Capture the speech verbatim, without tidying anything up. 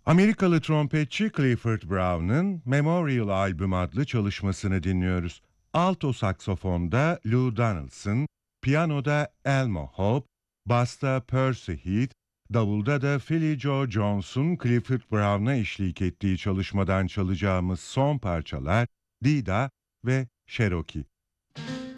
Amerikalı trompetçi Clifford Brown'ın Memorial Albüm adlı çalışmasını dinliyoruz. Alto saksafonda Lou Donaldson, piyanoda Elmo Hope, basta Percy Heath, davulda da Philly Joe Jones'un Clifford Brown'a eşlik ettiği çalışmadan çalacağımız son parçalar Dida ve Cherokee.